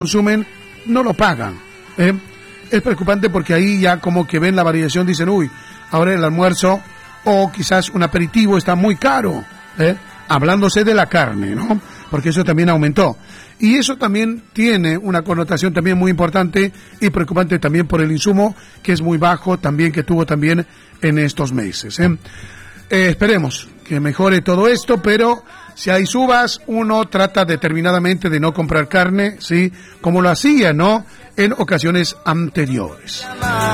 consumen no lo pagan. Es preocupante porque ahí ya como que ven la variación, dicen, uy, ahora el almuerzo o quizás un aperitivo está muy caro, hablándose de la carne, ¿no? Porque eso también aumentó. Y eso también tiene una connotación también muy importante y preocupante también por el insumo, que es muy bajo también, que tuvo también en estos meses. Esperemos que mejore todo esto, pero si hay subas, uno trata determinadamente de no comprar carne, ¿sí? Como lo hacía, ¿no? En ocasiones anteriores.